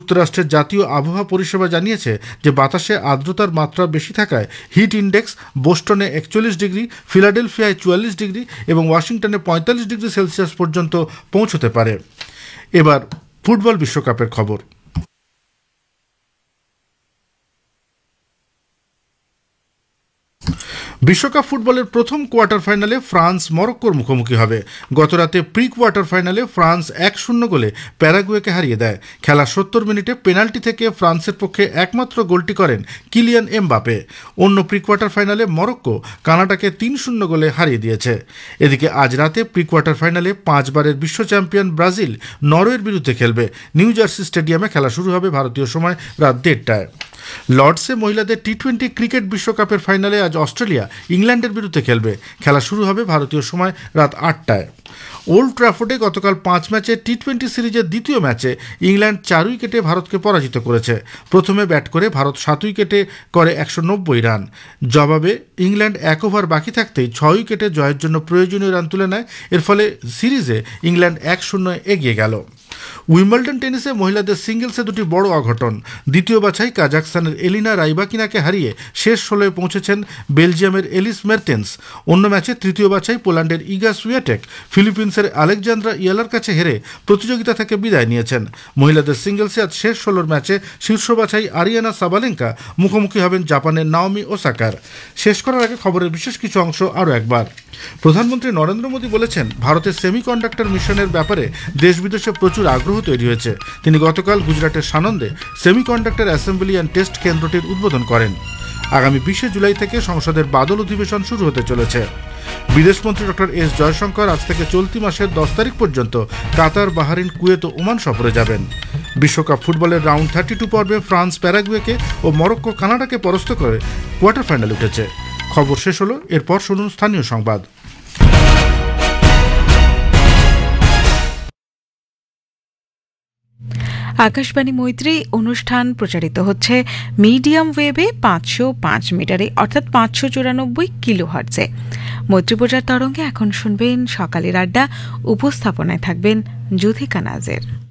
যুক্তরাষ্ট্রের জাতীয় আবহাওয়া পরিষেবা জানিয়েছে যে বাতাসে আর্দ্রতার মাত্রা বেশি থাকায় হিট ইন্ডেক্স বোস্টনে 41 ডিগ্রি, ফিলাডেলফিয়ায় 44 ডিগ্রি এবং ওয়াশিংটনে 45 ডিগ্রি সেলসিয়াস পর্যন্ত পৌঁছতে পারে। এবার ফুটবল বিশ্বকাপের খবর। বিশ্বকাপ ফুটবলের প্রথম কোয়ার্টার ফাইনালে ফ্রান্স মরক্কোর মুখোমুখি হবে। গতরাতে প্রি কোয়ার্টার ফাইনালে ফ্রান্স 1-0 গোলে প্যারাগুয়েকে হারিয়ে দেয়। খেলা 70 মিনিটে পেনাল্টি থেকে ফ্রান্সের পক্ষে একমাত্র গোলটি করেন কিলিয়ান এমবাপে। অন্য প্রি কোয়ার্টার ফাইনালে মরক্কো কানাডাকে 3-0 গোলে হারিয়ে দিয়েছে। এদিকে আজ রাতে প্রি কোয়ার্টার ফাইনালে 5 বারের বিশ্ব চ্যাম্পিয়ন ব্রাজিল নরওয়ের বিরুদ্ধে খেলবে। নিউ জার্সি স্টেডিয়ামে খেলা শুরু হবে ভারতীয় সময় রাত 1:30টায়। লর্ডসে মহিলাদের টি-20 ক্রিকেট বিশ্বকাপের ফাইনালে আজ অস্ট্রেলিয়া ইংল্যান্ডের বিরুদ্ধে খেলবে। খেলা শুরু হবে ভারতীয় সময় রাত 8টায়। ওল্ড ট্র্যাফোর্ডে গতকাল 5 ম্যাচে টি-20 সিরিজের দ্বিতীয় ম্যাচে ইংল্যান্ড 4 উইকেটে ভারতকে পরাজিত করেছে। প্রথমে ব্যাট করে ভারত 7 উইকেটে করে 190 রান। জবাবে ইংল্যান্ড 1 ওভার বাকি থাকতেই 6 উইকেটে জয়ের জন্য প্রয়োজনীয় রান তুলে নেয়। এর ফলে সিরিজে ইংল্যান্ড 1-0 এগিয়ে গেল। উইম্বলডন টেনিসে মহিলাদের সিঙ্গেলসে দুটি বড় অঘটন। দ্বিতীয় বাছাই কাজাখস্তানের এলিনা রাইবাকিনাকে হারিয়ে শেষ 16-এ পৌঁছেছেন বেলজিয়ামের এলিস মেরটেন্স। অন্য ম্যাচে তৃতীয় বাছাই পোল্যান্ডের ইগা সুইয়াটেক ফিলিপিন্সের আলেকজান্দ্রা ইয়ালার কাছে হেরে প্রতিযোগিতা থেকে বিদায় নিয়েছেন। মহিলাদের সিঙ্গেলসে আজ শেষ 16-র ম্যাচে শীর্ষ বাছাই আরিয়ানা সাবালেঙ্কা মুখোমুখি হবেন জাপানের নাওমি ওসাকার। শেষ করার আগে খবরের বিশেষ কিছু অংশ আরও একবার। প্রধানমন্ত্রী নরেন্দ্র মোদী বলেছেন, ভারতের সেমিকন্ডাক্টর মিশনের ব্যাপারে দেশ বিদেশে প্রচুর আগ্রহ তৈরি হয়েছে। তিনি গতকাল গুজরাটের সানন্দে সেমিকন্ডাক্টর অ্যাসেম্বলি অ্যান্ড টেস্ট কেন্দ্রটির উদ্বোধন করেন। আগামী 20 জুলাই থেকে সংসদের বাদল অধিবেশন শুরু হতে চলেছে। বিদেশমন্ত্রী ডক্টর এস জয়শঙ্কর আজ থেকে চলতি মাসের 10 তারিখ পর্যন্ত কাতার, বাহরিন, কুয়েত ও ওমান সফরে যাবেন। বিশ্বকাপ ফুটবলের রাউন্ড 32 পর্বে ফ্রান্স প্যারাগুয়েকে ও মরক্কো কানাডাকে পরাস্ত করে কোয়ার্টার ফাইনালে উঠেছে। খবর শেষ হলো। এরপর শুনুন স্থানীয় সংবাদ। আকাশবাণী মৈত্রী অনুষ্ঠান প্রচারিত হচ্ছে মিডিয়াম ওয়েভে 505 মিটারে অর্থাৎ 594 কিলোহার্টজে। মৈত্রী প্রচার তরঙ্গে এখন শুনবেন সকালের আড্ডা। উপস্থাপনায় থাকবেন যুথিকা নাজের।